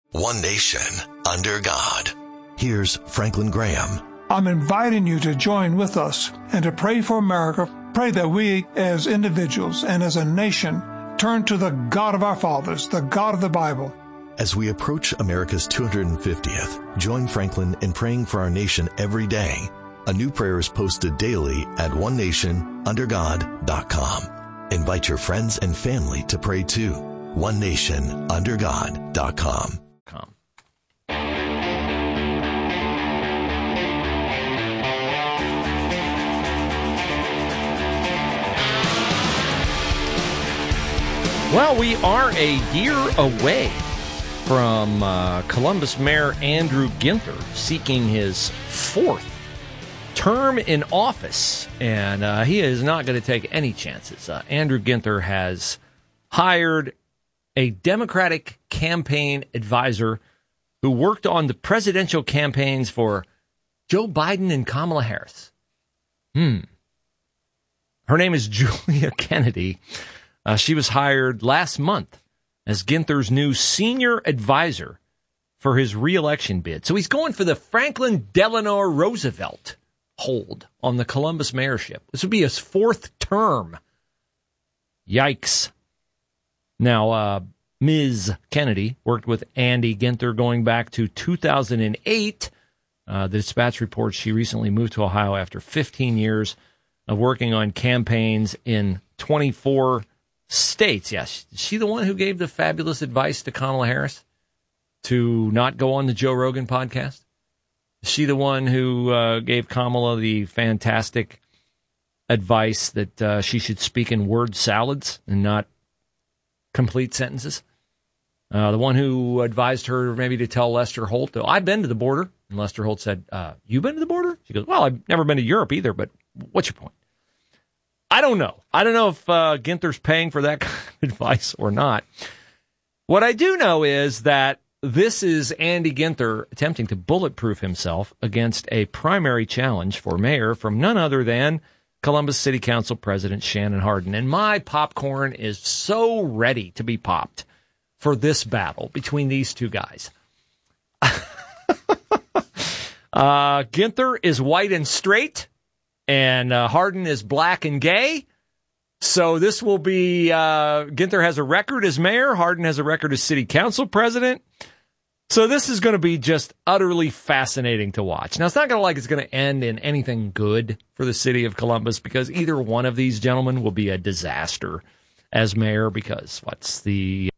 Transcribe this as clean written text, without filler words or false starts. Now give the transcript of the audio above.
One nation, under God. Here's Franklin Graham. I'm inviting you to join with us and to pray for America. Pray that we as individuals and as a nation turn to the God of our fathers, the God of the Bible. As we approach America's 250th, join Franklin in praying for our nation every day. A new prayer is posted daily at onenationundergod.com. Invite your friends and family to pray too. onenationundergod.com. Well, we are a year away from Columbus Mayor Andrew Ginther seeking his fourth term in office, and he is not going to take any chances. Andrew Ginther has hired a Democratic campaign advisor who worked on the presidential campaigns for Joe Biden and Kamala Harris. Her name is Julia Kennedy. She was hired last month as Ginther's new senior advisor for his re-election bid. So he's going for the Franklin Delano Roosevelt hold on the Columbus mayorship. This would be his fourth term. Yikes. Now, Ms. Kennedy worked with Andy Ginther going back to 2008. The Dispatch reports she recently moved to Ohio after 15 years of working on campaigns in 24 states. Yes, is she the one who gave the fabulous advice to Kamala Harris to not go on the Joe Rogan podcast? Is she the one who gave Kamala the fantastic advice that she should speak in word salads and not complete sentences? The one who advised her maybe to tell Lester Holt, I've been to the border. And Lester Holt said, you been to the border? She goes, well, I've never been to Europe either, but what's your point? I don't know. I don't know if Ginther's paying for that kind of advice or not. What I do know is that this is Andy Ginther attempting to bulletproof himself against a primary challenge for mayor from none other than Columbus City Council President Shannon Hardin. And my popcorn is so ready to be popped for this battle between these two guys. Ginther is white and straight, and Hardin is black and gay. So this will be, Ginther has a record as mayor. Hardin has a record as city council president. So this is going to be just utterly fascinating to watch. Now, it's not going to end in anything good for the city of Columbus, because either one of these gentlemen will be a disaster as mayor, because what's the